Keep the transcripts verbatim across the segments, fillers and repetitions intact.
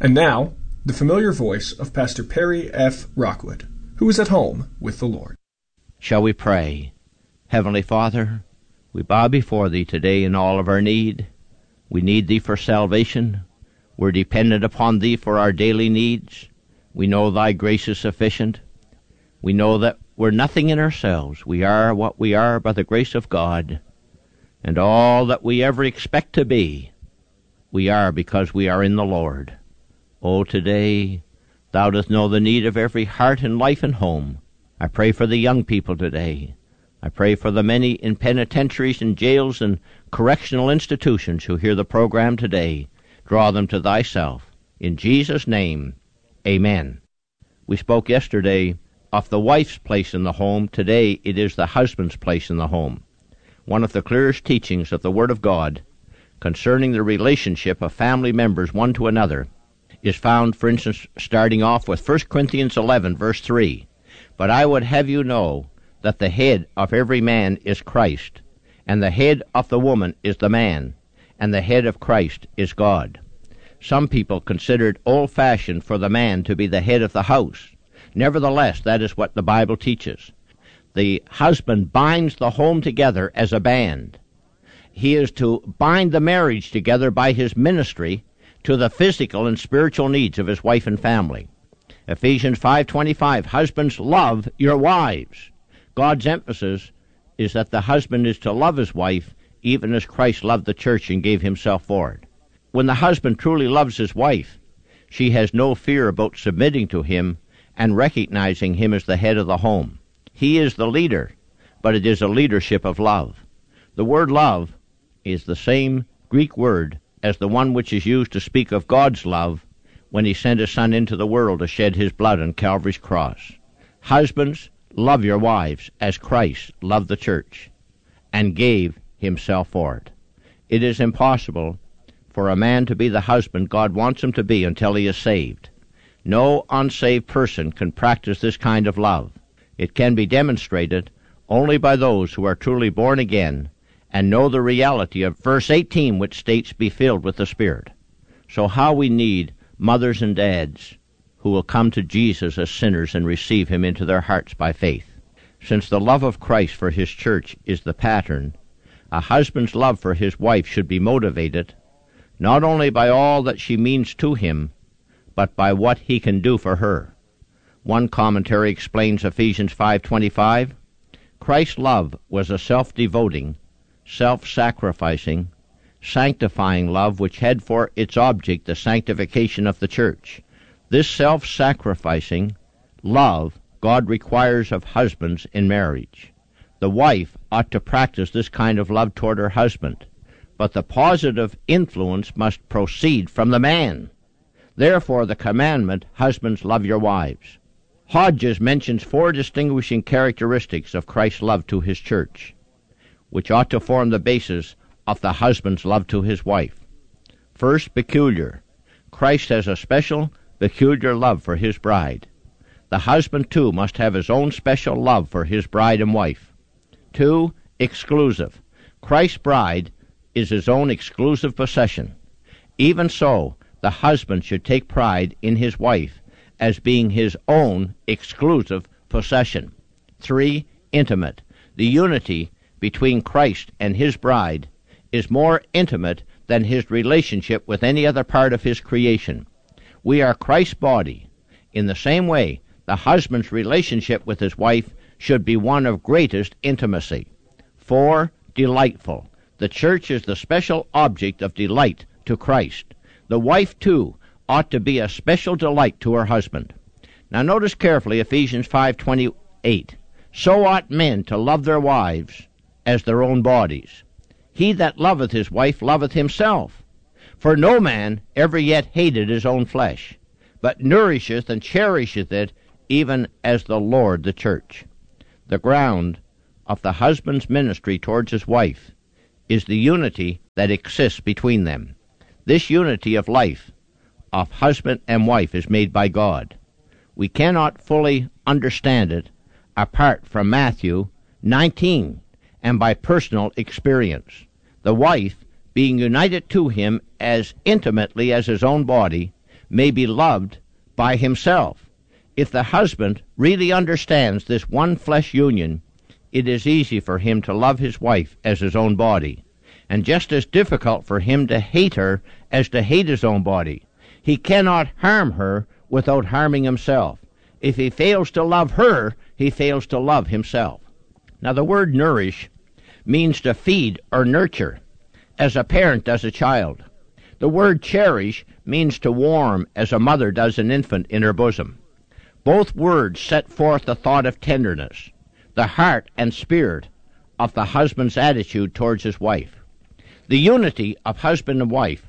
And now, the familiar voice of Pastor Perry F. Rockwood, who is at home with the Lord. Shall we pray? Heavenly Father, we bow before Thee today in all of our need. We need Thee for salvation. We're dependent upon Thee for our daily needs. We know Thy grace is sufficient. We know that we're nothing in ourselves. We are what we are by the grace of God. And all that we ever expect to be, we are because we are in the Lord. Oh, today, Thou dost know the need of every heart and life and home. I pray for the young people today. I pray for the many in penitentiaries and jails and correctional institutions who hear the program today. Draw them to Thyself. In Jesus' name, amen. We spoke yesterday of the wife's place in the home. Today it is the husband's place in the home. One of the clearest teachings of the Word of God concerning the relationship of family members one to another is found, for instance, starting off with First Corinthians eleven, verse three. But I would have you know that the head of every man is Christ, and the head of the woman is the man, and the head of Christ is God. Some people consider it old-fashioned for the man to be the head of the house. Nevertheless, that is what the Bible teaches. The husband binds the home together as a band. He is to bind the marriage together by his ministry to the physical and spiritual needs of his wife and family. Ephesians five twenty-five, husbands, love your wives. God's emphasis is that the husband is to love his wife even as Christ loved the church and gave himself for it. When the husband truly loves his wife, she has no fear about submitting to him and recognizing him as the head of the home. He is the leader, but it is a leadership of love. The word love is the same Greek word as the one which is used to speak of God's love when he sent his Son into the world to shed his blood on Calvary's cross. Husbands, love your wives as Christ loved the church and gave himself for it. It is impossible for a man to be the husband God wants him to be until he is saved. No unsaved person can practice this kind of love. It can be demonstrated only by those who are truly born again and know the reality of verse eighteen, which states, be filled with the Spirit. So how we need mothers and dads who will come to Jesus as sinners and receive him into their hearts by faith. Since the love of Christ for his church is the pattern, a husband's love for his wife should be motivated not only by all that she means to him, but by what he can do for her. One commentary explains Ephesians five twenty-five, Christ's love was a self-devoting, self-sacrificing, sanctifying love which had for its object the sanctification of the church. This self-sacrificing love God requires of husbands in marriage. The wife ought to practice this kind of love toward her husband, but the positive influence must proceed from the man. Therefore the commandment, husbands, love your wives. Hodges mentions four distinguishing characteristics of Christ's love to his church, which ought to form the basis of the husband's love to his wife. First, peculiar. Christ has a special, peculiar love for his bride. The husband, too, must have his own special love for his bride and wife. Two, exclusive. Christ's bride is his own exclusive possession. Even so, the husband should take pride in his wife as being his own exclusive possession. Three, intimate. The unity between Christ and his bride is more intimate than his relationship with any other part of his creation. We are Christ's body. In the same way, the husband's relationship with his wife should be one of greatest intimacy. Four, delightful. The church is the special object of delight to Christ. The wife, too, ought to be a special delight to her husband. Now notice carefully Ephesians five twenty-eight. So ought men to love their wives as their own bodies. He that loveth his wife loveth himself. For no man ever yet hated his own flesh, but nourisheth and cherisheth it, even as the Lord the church. The ground of the husband's ministry towards his wife is the unity that exists between them. This unity of life of husband and wife is made by God. We cannot fully understand it apart from Matthew nineteen and by personal experience. The wife, being united to him as intimately as his own body, may be loved by himself. If the husband really understands this one flesh union, it is easy for him to love his wife as his own body, and just as difficult for him to hate her as to hate his own body. He cannot harm her without harming himself. If he fails to love her, he fails to love himself. Now, the word nourish means to feed or nurture, as a parent does a child. The word cherish means to warm, as a mother does an infant in her bosom. Both words set forth the thought of tenderness, the heart and spirit of the husband's attitude towards his wife. The unity of husband and wife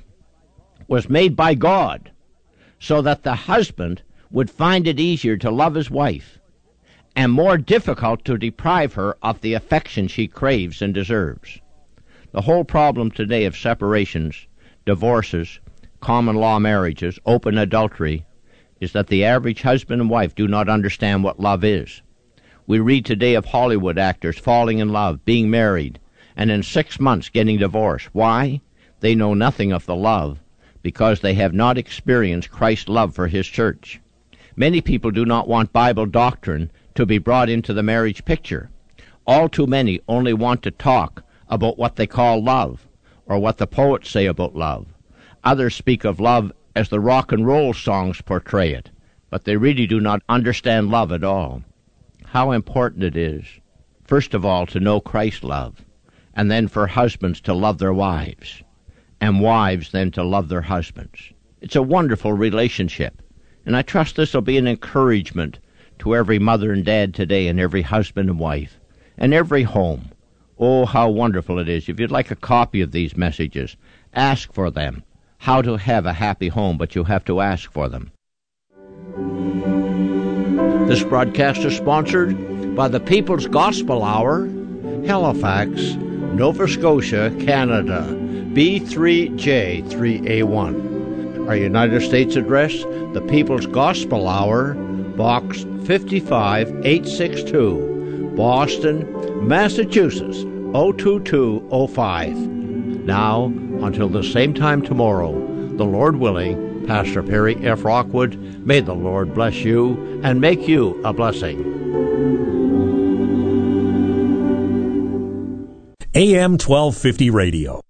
was made by God so that the husband would find it easier to love his wife and more difficult to deprive her of the affection she craves and deserves. The whole problem today of separations, divorces, common law marriages, open adultery, is that the average husband and wife do not understand what love is. We read today of Hollywood actors falling in love, being married, and in six months getting divorced. Why? They know nothing of the love, because they have not experienced Christ's love for his church. Many people do not want Bible doctrine to be brought into the marriage picture. All too many only want to talk about what they call love, or what the poets say about love. Others speak of love as the rock and roll songs portray it, but they really do not understand love at all. How important it is, first of all, to know Christ's love, and then for husbands to love their wives, and wives then to love their husbands. It's a wonderful relationship, and I trust this will be an encouragement to every mother and dad today, and every husband and wife, and every home. Oh, how wonderful it is. If you'd like a copy of these messages, ask for them. How to have a happy home, but you have to ask for them. This broadcast is sponsored by the People's Gospel Hour, Halifax, Nova Scotia, Canada, B three J three A one. Our United States address, the People's Gospel Hour, Box fifty-five eight sixty-two, Boston, Massachusetts, oh two two oh five. Now, until the same time tomorrow, the Lord willing, Pastor Perry F. Rockwood, may the Lord bless you and make you a blessing. A M twelve fifty Radio,